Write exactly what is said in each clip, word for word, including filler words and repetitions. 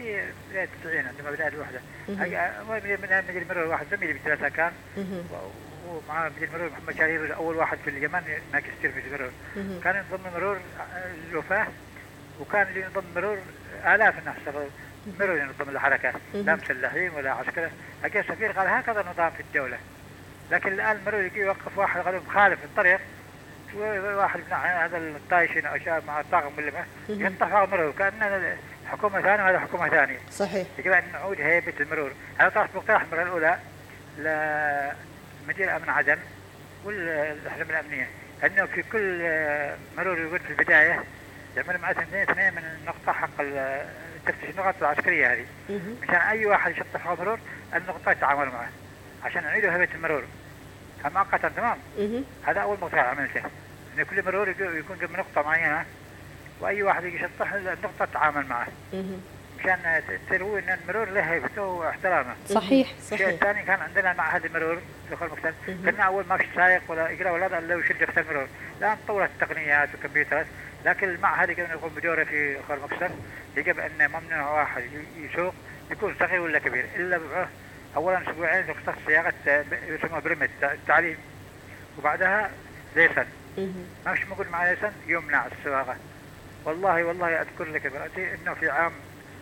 في بداية التسعين عندما بدأت الوحدة. من مدير المرور واحد زميلي بثلاثة كان ومعاه مدير المرور محمد شريف أول واحد في اليمن هناك يستير في المرور. كان ينضم مرور الوفاة وكان اللي ينضم مرور آلاف الناس مرور ينضم الحركة لا مسلحين ولا عسكرة. أجا السفير قال هكذا نظام في الدولة. لكن الآن المرور يجي يوقف واحد قال مخالف الطريق وواحد من هذا الطايشين أو شاب مع الطاقم اللي معه ينطح على المرور كأننا حكومة ثانية وهذا حكومة ثانية. صحيح. يجب أن نعود هيبة المرور. أنا طرحت مقترح المرة الأولى لمدير أمن عدن والأحزاب الأمنية أنه في كل مرور يوجد في البداية يعمل مع اثنين اثنين من النقطة حق التفتيش النقط العسكرية هذه مشان أي واحد يشطح على المرور النقطة يتعامل معه عشان نعيدوا هيبة المرور مؤقتا. تمام. هذا أول مقترح عملته إن كل مرور يكون قبل نقطة معينة وأي واحد يجي يشطح النقطة تتعامل معه مشان تروي إن المرور له هيبته واحترامه. صحيح صحيح. الشيء الثاني كان عندنا معهد المرور في خل مكتب كنا أول ما في سائق ولا يقرأ ولا هذا لو يشد في المرور الآن طورت التقنيات والكمبيوترات لكن المعهد يجب أن يقوم بدوره في خل مكتب. يجب أن ممنوع واحد يسوق يكون صغير ولا كبير إلا بعه أولا أسبوعين رخصة صياغة يسمى برمت التعليم وبعدها ليسن ما مش موجود مع ليسن يمنع السواقة. والله والله أذكر لك برأتي إنه في عام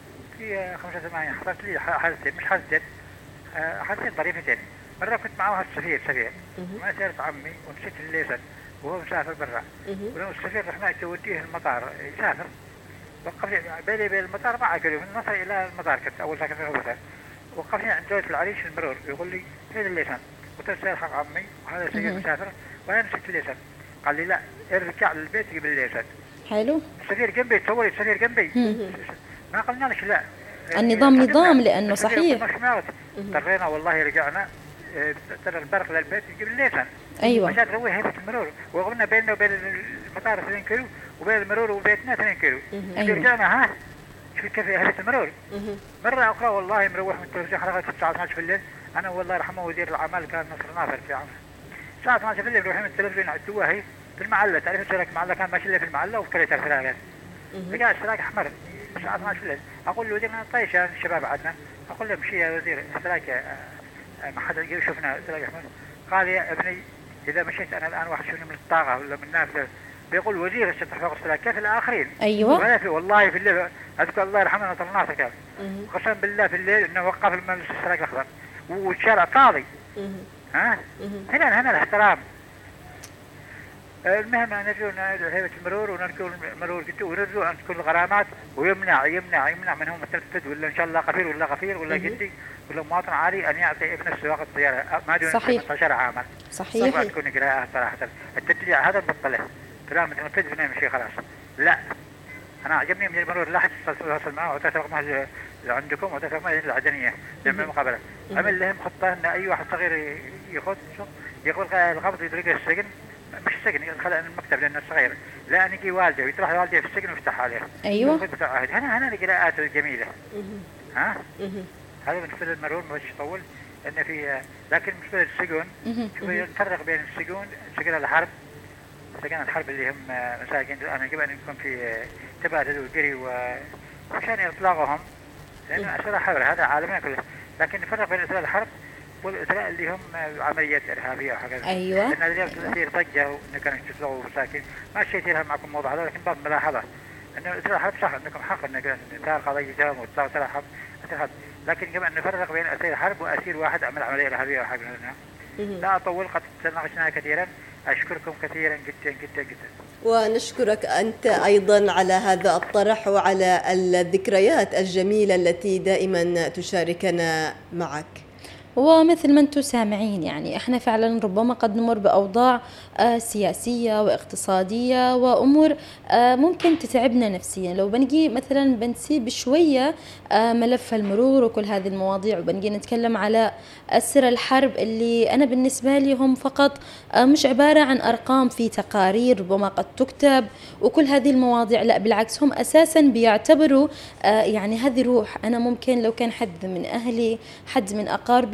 في خمسة ثمانية حصلت لي حادثتين مش حادثتين حادثتين ظريفتين. مرة كنت معه السفير سفير ما سيرت عمي ونسيت الليسن وهو مسافر برا ولو السفير رحنا توديه المطار يسافر وقفني بيني وبين المطار ما عقلي من النصر إلى المطار كنت أول ساكن في المطار وقفني عند دولة العريش المرور يقول لي هذا الليسن قلت له سير حق عمي وهذا سير مسافر وأنا نسيت الليسن. قال لي لا ارجع للبيت جيب الليسن. حلو. السفير جنبي تصوري السفير جنبي ما قلنا لك لا النظام نظام لأنه صحيح. اضطرينا والله رجعنا ترى البرق للبيت يجيب الليسن. أيوة. عشان نروي هيبة المرور وقلنا بيننا وبين المطار اثنين كيلو وبين المرور وبيتنا اثنين كيلو. رجعنا ها شوف كيف هيبة المرور. مرة أخرى والله مروح من التلفزيون حلقة الساعة اثناشر في الليل أنا والله رحمه وزير الأعمال كان نصر ناصر في عمه الساعة اثناشر في الليل نروح من التلفزيون على الدواهي في المعلة تعرف السلاك المعلة كان ماشي لي في المعلة وفكرت السلاك رجع السلاك أحمر الساعة اثناشر في الليل أقول له وزيرنا طيشان الشباب عدنا أقول له مشي يا وزير السلاك ما حد يشوفنا السلاك أحمر. قال يا ابني إذا مشيت أنا الآن واحد شوني من الطاقة ولا من نافذة بيقول وزير السطح فوق السلاك كيف الآخرين. أيوة. في والله في الليل أذكر الله يرحمه نصر ناصر كان قسم بالله في الليل إنه وقف المجلس السلاك الأخضر والشارع فاضي. ها هنا هنا الاحترام. المهم نرجو هيبة المرور ونرجو المرور ونرجو أن تكون الغرامات ويمنع يمنع يمنع منهم متلفت ولا إن شاء الله غفير ولا غفير ولا جدي ولا مواطن عالي أن يعطي ابن السواق السيارة ما دون خمسة عشر عاما. صحيح. صحيح. تكون قراءة صراحة التشجيع هذا مبطله كلام متنفذ بنا مشي خلاص. لا أنا عجبني من المرور لا حد يتصل معه وتسرق معه عندكم وتسرق معه العدنية جمع مقابلة. عمل لهم خطة أن أي واحد صغير يأخذ يقول القبض يدرك السجن مش السجن يدخل المكتب لأنه صغير لا نجي والده ويطرح والده في السجن ويفتح عليه. أيوة. هنا هنا القراءات الجميلة. ها هذا بالنسبة للمرور ما يطول إن في لكن بالنسبة للسجون شوي نفرق بين السجون سجن الحرب سجن الحرب اللي هم مساجين الآن يجب أن يكون في تبادل وجري وعشان إطلاقهم لأنه أسرى حرب هذا عالميا كله. لكن نفرق بين أسرى الحرب والإسراء اللي هم عمليات إرهابية وحاجات. أيوة. لأن اليوم كثير ضجة وإن كانوا يشتغلوا مساكين ما شيء لها معكم موضوع هذا لكن بعض ملاحظة إنه إسراء الحرب صح إنكم حق إنك إنتهى قضيتهم وإطلاق سلاح حرب لكن كمان نفرق بين أسير حرب وأسير واحد عمل عملية إرهابية وحاجة منها. لا أطول قد تناقشنا كثيرا. أشكركم كثيرا جدا جدا جدا. ونشكرك أنت أيضا على هذا الطرح وعلى الذكريات الجميلة التي دائما تشاركنا معك. ومثل ما انتم سامعين يعني احنا فعلا ربما قد نمر بأوضاع آه سياسية واقتصادية وأمور آه ممكن تتعبنا نفسيا لو بنجي مثلا بنسيب شوية آه ملف المرور وكل هذه المواضيع وبنجي نتكلم على أسر الحرب اللي أنا بالنسبة لي هم فقط آه مش عبارة عن أرقام في تقارير ربما قد تكتب وكل هذه المواضيع. لا بالعكس هم أساسا بيعتبروا آه يعني هذه روح. أنا ممكن لو كان حد من أهلي حد من أقاربي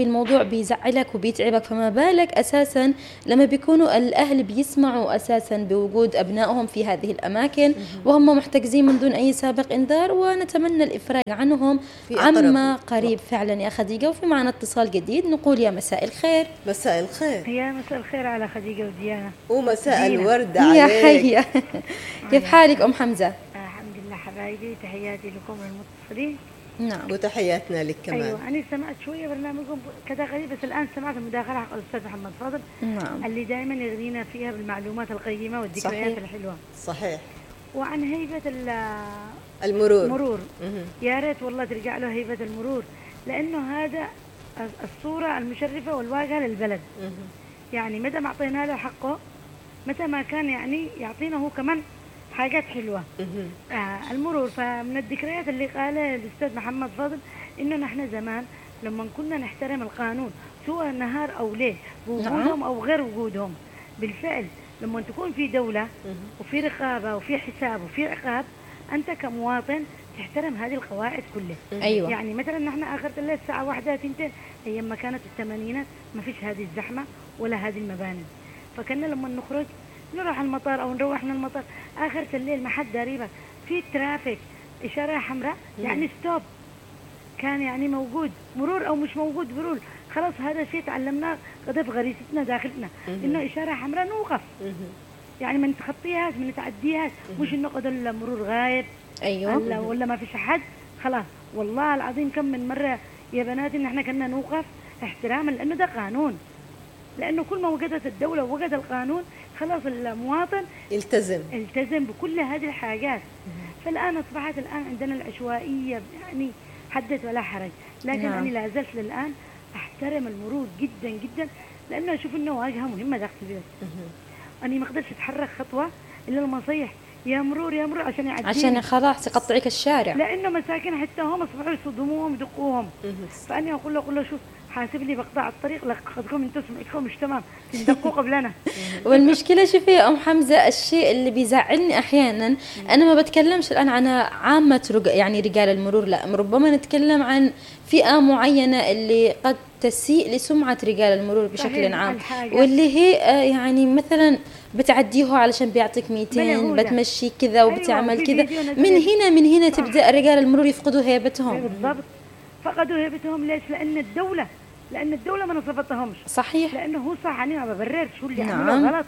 الموضوع بيزعلك وبيتعبك، فما بالك أساسا لما بيكونوا الأهل بيسمعوا أساسا بوجود أبنائهم في هذه الأماكن وهم محتجزين من دون أي سابق إنذار. ونتمنى الإفراج عنهم عما قريب فعلا يا خديجة. وفي معنا اتصال جديد، نقول يا مساء الخير. مساء الخير. يا مساء الخير على خديجة وديانا. ومساء الورد عليك يا حية. كيف حالك أم حمزة؟ الحمد لله حبايبي، تحياتي لكم المتصلين. نعم وتحياتنا لك كمان. أيوة أنا سمعت شوية برنامجكم كذا غريب، بس الآن سمعت المداخلة حق الأستاذ محمد فاضل. نعم. اللي دائما يغنينا فيها بالمعلومات القيمة والذكريات صحيح. الحلوة. صحيح. وعن هيبة المرور. المرور يا ريت والله ترجع له هيبة المرور، لأنه هذا الصورة المشرفة والواجهة للبلد. يعني متى ما أعطينا له حقه، متى ما كان يعني يعطينا هو كمان حاجات حلوة. آه المرور، فمن الذكريات اللي قالها الأستاذ محمد فاضل إنه نحن زمان لما كنا نحترم القانون سواء نهار أو ليل، بوجودهم أو غير وجودهم. بالفعل لما تكون في دولة وفي رقابة وفي حساب وفي عقاب، أنت كمواطن تحترم هذه القواعد كلها. أيوة. يعني مثلا نحن آخر الليل الساعة واحدة تنتهي، أيام ما كانت الثمانينات ما فيش هذه الزحمة ولا هذه المباني، فكنا لما نخرج نروح المطار أو نروح من المطار آخر الليل ما حد داريبك، في ترافيك إشارة حمراء يعني ستوب، كان يعني موجود مرور أو مش موجود مرور، خلاص هذا شيء تعلمناه قد في غريزتنا داخلنا، إنه إشارة حمراء نوقف، يعني ما نتخطيهاش ما نتعديهاش، مش إنه قد المرور غايب. أيوة. ولا ما فيش أحد خلاص. والله العظيم كم من مرة يا بناتي إن إحنا كنا نوقف احتراما، لأنه ده قانون، لأنه كل ما وجدت الدولة ووجد القانون خلاص المواطن التزم التزم بكل هذه الحاجات. فالآن أصبحت الآن عندنا العشوائية، يعني حدث ولا حرج، لكن نعم. أنا لا زلت للآن أحترم المرور جدا جدا، لأنه أشوف إنه واجهة مهمة داخل البلد. أنا ما أقدرش أتحرك خطوة إلا لما أصيح يا مرور يا مرور عشان يعديني، عشان خلاص يقطعك الشارع، لأنه مساكين حتى هم أصبحوا يصدموهم يدقوهم. فأنا أقول له أقول له شوف حاسب لي بقطع الطريق لقدكم انتم سمعتكم مش تمام تدقوا قبلنا. والمشكله شوفي يا ام حمزه، الشيء اللي بيزعلني احيانا انا ما بتكلمش الان عن عامه رج... يعني رجال المرور، لا ربما نتكلم عن فئه معينه اللي قد تسيء لسمعه رجال المرور بشكل عام، واللي هي يعني مثلا بتعديه علشان بيعطيك مئتين، بتمشي كذا وبتعمل أيوة كذا، من هنا من هنا صح. تبدا رجال المرور يفقدوا هيبتهم. بالضبط، فقدوا هيبتهم. ليش؟ لان الدوله لان الدوله ما نصفتهمش. صحيح. لانه هو صح، انا ما ببررش شو اللي نعم. عملوه غلط،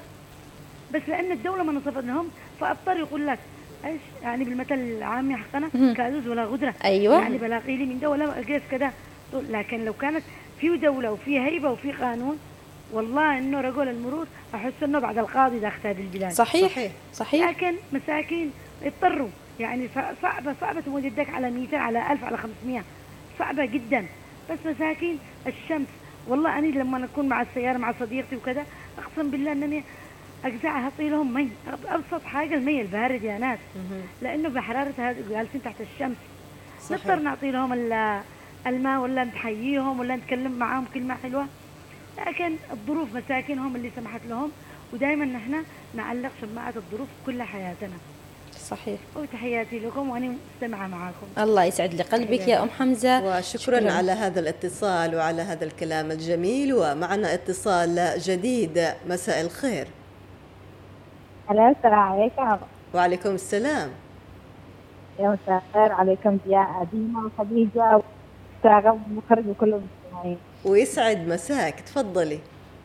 بس لان الدوله ما نصفتهمش فاضطر يقول لك ايش يعني بالمثل العامي حقنا كازوز ولا غدره. ايوه يعني بلاقي لي من دوله قيس كذا. لكن لو كانت في دوله وفي هيبه وفي قانون، والله انه رجل المرور احس انه بعد القاضي داخل هذه البلاد. صحيح صحيح, صحيح. لكن مساكين اضطروا، يعني صعبه صعبه تمددك على مئتين على ألف على خمسمئة، صعبه جدا. بس مساكين الشمس، والله أنا لما أكون مع السيارة مع صديقتي وكذا أقسم بالله أنني أجزعها أعطي لهم مي، أبسط حاجة المي البارد يا ناس، لأنه بحرارة هذا جالسين تحت الشمس. صحيح. نضطر نعطي لهم الماء ولا نحييهم ولا نتكلم معاهم كلمة حلوة، لكن الظروف مساكنهم اللي سمحت لهم، ودائما نحن نعلق شماعة الظروف كل حياتنا. صحيح. وتحياتي لكم وأنا مستمعة معاكم. الله يسعد لي قلبك يا أم حمزة، وشكرا شكرا. على هذا الاتصال وعلى هذا الكلام الجميل. ومعنا اتصال جديد. مساء الخير. الو السلام عليكم. وعليكم السلام. يا مساء الخير عليكم يا أديمة وخديجة وسارة ومخرج وكل المستمعين. ويسعد مساك، تفضلي.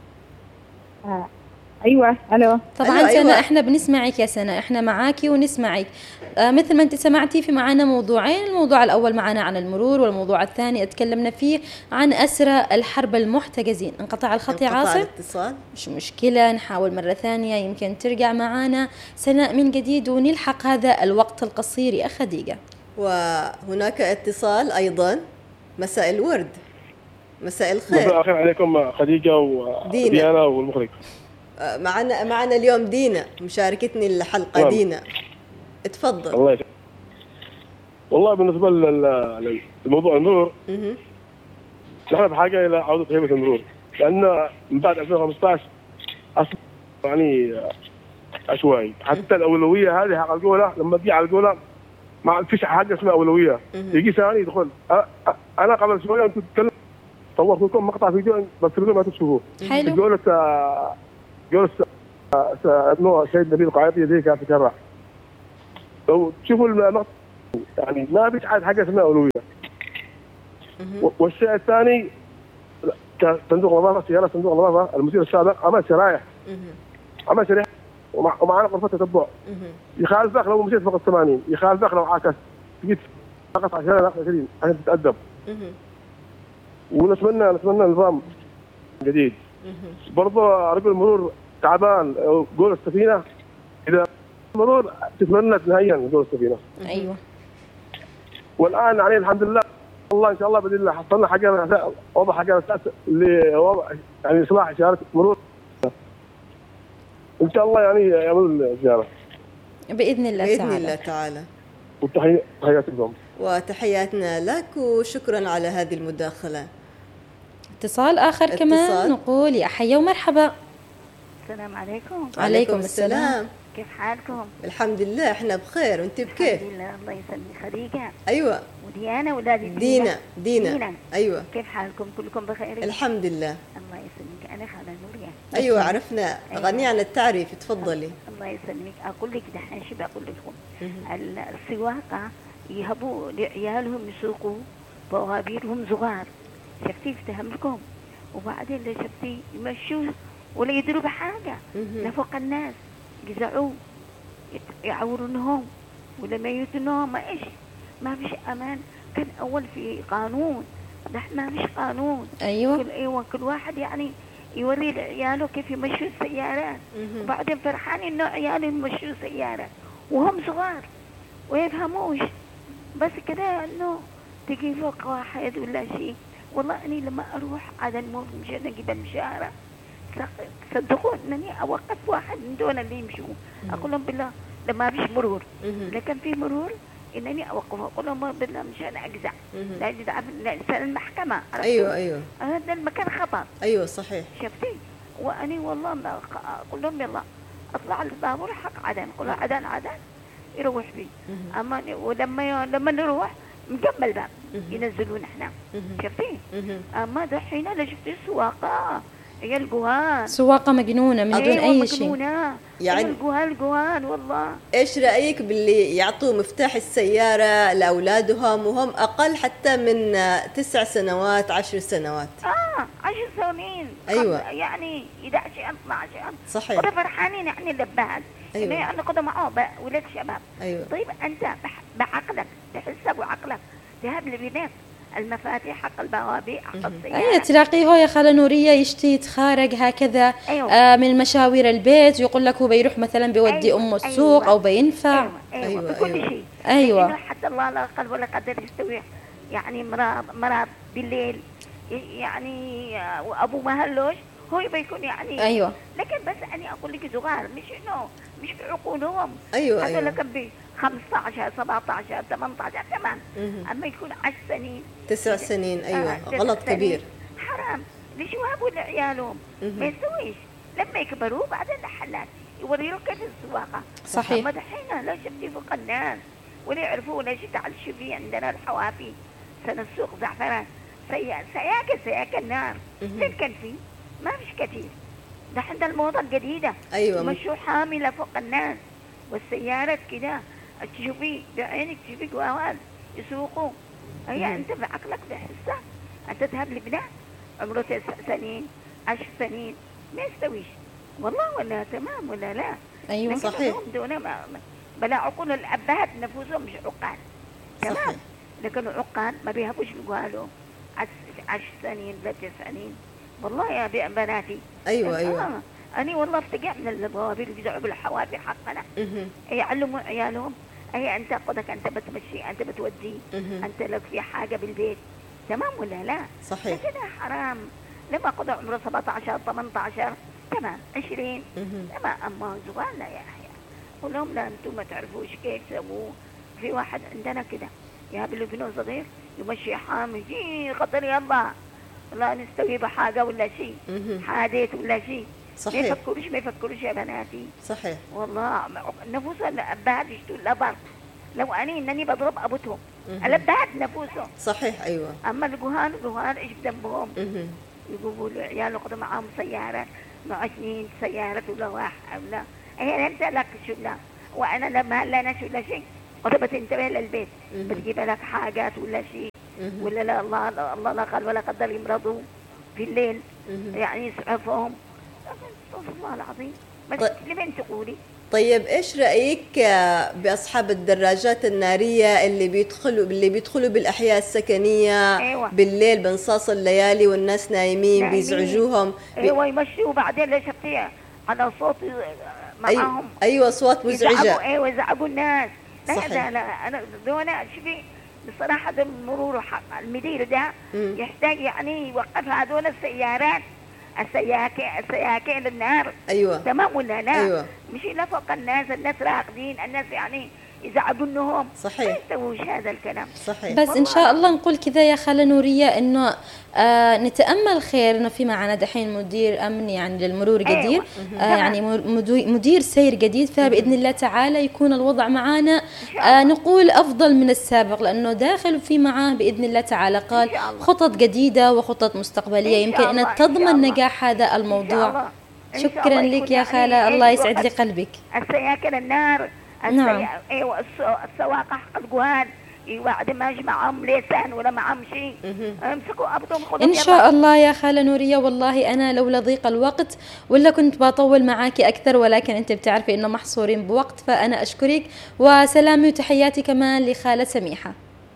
آه. ايوه الو. طبعا أيوة سنة أيوة. احنا بنسمعك يا سنة، احنا معاكي ونسمعك. آه مثل ما انت سمعتي في معنا موضوعين، الموضوع الاول معنا عن المرور، والموضوع الثاني اتكلمنا فيه عن اسرى الحرب المحتجزين. انقطع الخط يا عاصم؟ الاتصال مش مشكلة، نحاول مرة ثانية يمكن ترجع معنا سنة من جديد ونلحق هذا الوقت القصير يا خديجة. وهناك اتصال ايضا. مساء الورد. مساء الخير. مساء الخير عليكم خديجة وديانا والمخرج. معنا معنا اليوم دينا مشاركتني الحلقة. نعم. دينا اتفضل. الله يسعدك. والله بالنسبة للموضوع المرور نحن بحاجة إلى عودة هيبة المرور، لأن من بعد ألفين وخمسة عشر أصبح يعني عشوائي. حتى الأولوية هذه حق الجولة لما تجي على الجولة ما فيش حاجة اسمها أولوية، يجي ثاني يدخل. أنا قبل شوية كنت أتكلم صورت لكم مقطع فيديو بس بدون ما تشوفوه. حلو. جولة جولة ابنه سيد نبيل القعيطي ذي كان في كرة. لو تشوفوا المقطع يعني ما فيش حاجة اسمها أولوية. والشيء الثاني صندوق نظافة سيارة صندوق نظافة المدير السابق عمل شرايح عمل شرايح ومعنا غرفة تتبع يخالفك لو مشيت فوق الثمانين يخالفك لو عاكس تجي فقط عشان عشان عشان تتأدب. ونتمنى نتمنى نظام جديد. برضه رجل المرور تعبان قول السفينة إذا المرور تتمنى نهائيا قول السفينة. أيوة. والآن يعني الحمد لله والله إن شاء الله بإذن الله حصلنا حاجة وضع حاجة أساس لوضع يعني إصلاح إشارة مرور إن شاء الله يعني يعملوا الزيارة بإذن الله بإذن تعالى. الله تعالى. وتحيات لكم. وتحياتنا لك وشكرا على هذه المداخلة. اتصال آخر اتصال. كمان نقول يا حيا ومرحبا. السلام عليكم. عليكم السلام. كيف حالكم؟ الحمد لله احنا بخير وانت بكيف؟ الحمد لله الله يسلمك. خديجة ايوه وديانا ولادي دينا دينا, دينا. ايوه كيف حالكم؟ كلكم بخير؟ الحمد لله. الله يسلمك. انا خالة نوريا. ايوه عرفنا. أيوة. غني عن التعريف تفضلي. الله يسلمك. اقول لك دحين شو بقول لكم. السواقة يهبوا لعيالهم يسوقوا بوابيرهم صغار شفتي يفتهمكم وبعدين اللي شفتي يمشوا ولا يدروا بحاجة لفوق الناس يجزعوا يعورونهم ولا ما يتنهم ما إيش ما فيش أمان. كان أول في قانون دحين ما فيش قانون. أيوة. كل أيوة كل واحد يعني يوري لعياله كيف يمشوا السيارات وبعدين فرحان إنه عياله يمشوا سيارة وهم صغار ويفهموش بس كده إنه تجي فوق واحد ولا شيء. والله أني لما أروح على المول مشان أجيب المشارة تصدقون أنني أوقف واحد من دون اللي يمشوا أقول لهم بالله لما فيش مرور لكن في مرور إنني أوقفه أقول لهم بالله مشان أجزع لا يجزع المحكمة. أيوة أيوة هذا المكان خطر. أيوة صحيح. شفتي وأني والله أقول لهم يلا أطلع البابور حق عدن أقول له عدن عدن يروح بي. أما ولما لما نروح نكمل باب ينزلون احنا شفتي. اما دحين انا شفت السواقه هي الجوهان سواقه مجنونه من دون أيوة اي شيء مجنونه يعني الجوهان الجوهان والله. ايش رايك باللي يعطوا مفتاح السياره لاولادهم وهم اقل حتى من تسع سنوات عشر سنوات؟ اه عشر سنين. ايوه يعني إحدى عشر اثنا عشر صحيح. وده فرحانين يعني اللبات. ايوه يعني انا كده معاه ولاد شباب. ايوه طيب انت بعقلك تحسب وعقلك ذهب لبنات المفاتيح حق البوابي حق السيارة. أي تلاقيه هو يا خالة نورية يشتي يتخارج هكذا. أيوة. آه من مشاوير البيت يقول لك هو بيروح مثلا بيودي أيوة. أمه السوق. أيوة. أو بينفع. أيوة. أيوة. أيوة. بكل أيوة. شيء. أيوة. حتى الله لا قلب ولا قدر يستوي يعني مرض مرض بالليل يعني وأبو مهلوش هو بيكون يعني. أيوة. لكن بس أنا أقول لك صغار مش إنه مش في عقولهم. أيوة. حتى أيوة. لكن ب خمسة عشر سبعة عشر ثمانية عشر تمام. أما يكون عشر سنين تسع سنين. أيوة. آه. غلط كبير. حرام. ليش يوهبوا لعيالهم ما يسويش لما يكبروا بعدين الحلال يوريوا كيف السواقة. صحيح. ما دحين لا شفتي فوق الناس ولا يعرفوا ولا شيء. تعال شوفي عندنا الحوافي سنة السوق زعفران سياكل سياكل النار. فين كان فيه؟ ما فيش كثير. دحين ده الموضة الجديدة. أيوة. مشوا حاملة فوق الناس والسيارات كده تشوفي بعينك تشوفي جوال يسوقوا. هي أنت بعقلك بحسة أنت تذهب لبنات عمره تسع سنين عشر سنين ما يستويش والله ولا تمام ولا لا. أيوة صحيح. دون ما بلا عقول الأبهات نفوسهم مش عقال تمام. لكن العقال ما بيهبوش جوالهم عشر سنين لا تسع سنين والله يا بناتي. أيوة أيوة. آه. أنا والله افتقع من البوابير اللي بيدعوا بالحوافي حقنا. يعلموا عيالهم أي أنت قدك أنت بتمشي أنت بتودي أنت لك في حاجة بالبيت تمام ولا لا؟ صحيح. كده حرام. لما قدر عمره سبعة عشر ثمانية عشر تمام عشرين تمام. أما زغال لا يا أخي قول لهم لا أنتم ما تعرفوش كيف سووا. في واحد عندنا كده يهب له ابنه صغير يمشي حامي جي خطر يلا لا نستوي بحاجة ولا شيء حادث ولا شيء. صحيح. ما يفكروش ما يفكروش يا بناتي. صحيح. والله نفوس الأبهات يشتوا الأبر. لو أنا إنني بضرب أبوتهم لبات نفوسهم. صحيح أيوة. أما الجهال الجهال إيش ذنبهم؟ يقولوا العيال ياخذوا معاهم سيارة مع اثنين سيارة ولا واحد ولا هي أنت لك شو لا وأنا لما هلا شو لا شيء وتبى تنتبه للبيت بتجيب لك حاجات ولا شيء ولا لا الله الله لا قال ولا قدر يمرضوا في الليل يعني يسعفهم. استغفر الله العظيم. بس لمن تقولي؟ طيب ايش رايك باصحاب الدراجات الناريه اللي بيدخلوا اللي بيدخلوا بالاحياء السكنيه أيوة. بالليل بنصاص الليالي والناس نايمين, نايمين. بيزعجوهم بي... ايوه يمشوا وبعدين ليش شفتيها على صوت معاهم. ايوه اصوات مزعجه. ايوه يزعجوا الناس. لا لا لا انا دون شوفي بصراحه المرور المدير ده مم. يحتاج يعني يوقف هذول السيارات السياكين السياكين للنار. ايوه تمام ولا لا؟ أيوة. مش يلفق الناس الناس راقدين الناس يعني يزعجونهم. صحيح. ما يسووش هذا الكلام. صحيح. بس ان شاء الله نقول كذا يا خالة نورية انه آه نتامل خير انه في معنا دحين مدير امن يعني للمرور قدير. أيوة. آه يعني مدير سير جديد فباذن الله تعالى يكون الوضع معنا آه نقول افضل من السابق لانه داخل في معاه باذن الله تعالى قال خطط جديده وخطط مستقبليه يمكن ان تضمن نجاح هذا الموضوع. شكرا لك يا خالة الله يسعد لي قلبك. السياكل النار نعم. ايوه السواق حق الجوال بعد ما يجي معهم لسان ولا معهم شيء امسكوا ابطهم خذوا ان شاء الله يا خالة نورية. والله انا لولا ضيق الوقت ولا كنت بطول معاكي اكثر ولكن انت بتعرفي انه محصورين بوقت فانا اشكرك وسلامي وتحياتي كمان لخالة سميحة.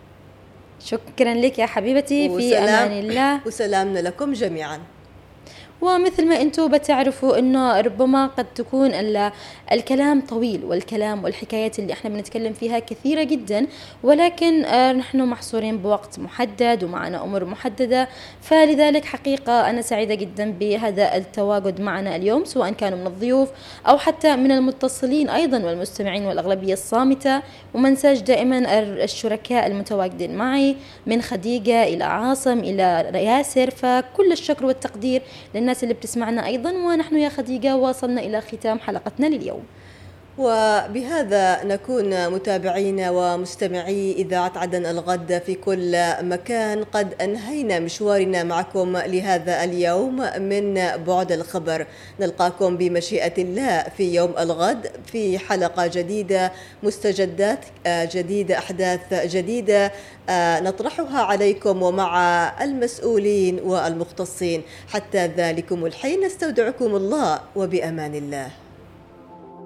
شكرا لك يا حبيبتي في امان الله وسلامنا لكم جميعا. ومثل ما انتم بتعرفوا انه ربما قد تكون الكلام طويل والكلام والحكايات اللي احنا بنتكلم فيها كثيرة جدا ولكن نحن محصورين بوقت محدد ومعنا امور محددة فلذلك حقيقة انا سعيدة جدا بهذا التواجد معنا اليوم سواء كانوا من الضيوف او حتى من المتصلين ايضا والمستمعين والاغلبية الصامتة. وما ننساش دائما الشركاء المتواجدين معي من خديجة الى عاصم الى ياسر فكل الشكر والتقدير الناس اللي بتسمعنا أيضا. ونحن يا خديجة واصلنا إلى ختام حلقتنا لليوم وبهذا نكون متابعين ومستمعي إذاعة عدن الغد في كل مكان قد أنهينا مشوارنا معكم لهذا اليوم من بعد الخبر. نلقاكم بمشيئة الله في يوم الغد في حلقة جديدة مستجدات جديدة أحداث جديدة نطرحها عليكم ومع المسؤولين والمختصين. حتى ذلكم الحين نستودعكم الله وبأمان الله.